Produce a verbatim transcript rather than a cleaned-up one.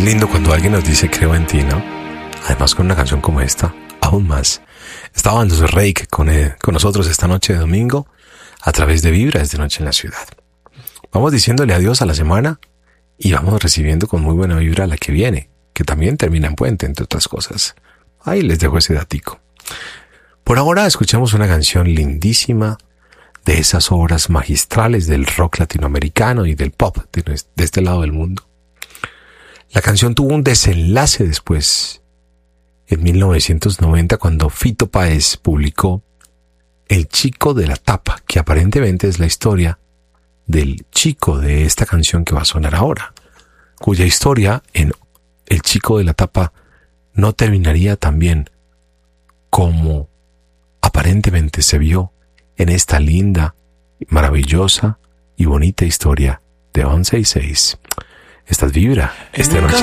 lindo cuando alguien nos dice creo en ti, ¿no? Además con una canción como esta, aún más. Estaba Andrés Reik con, eh, con nosotros esta noche de domingo a través de Vibras de Noche en la Ciudad. Vamos diciéndole adiós a la semana y vamos recibiendo con muy buena vibra la que viene, que también termina en puente, entre otras cosas. Ahí les dejo ese datico. Por ahora escuchamos una canción lindísima de esas obras magistrales del rock latinoamericano y del pop de, de este lado del mundo. La canción tuvo un desenlace después, en mil novecientos noventa, cuando Fito Páez publicó El chico de la tapa, que aparentemente es la historia del chico de esta canción que va a sonar ahora, cuya historia en El chico de la tapa no terminaría tan bien como aparentemente se vio en esta linda, maravillosa y bonita historia de once y seis. Esta es Vibra, esta noche